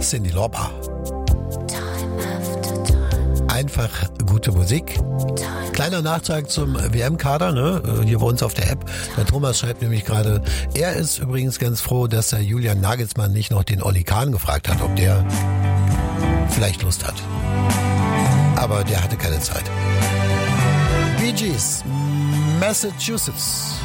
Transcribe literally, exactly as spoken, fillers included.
Cyndi Lauper. Einfach gute Musik. Kleiner Nachtrag zum W M-Kader, ne? Hier bei uns auf der App. Der Thomas schreibt nämlich gerade, er ist übrigens ganz froh, dass der Julian Nagelsmann nicht noch den Oli Kahn gefragt hat, ob der vielleicht Lust hat. Aber der hatte keine Zeit. Bee Gees, Massachusetts.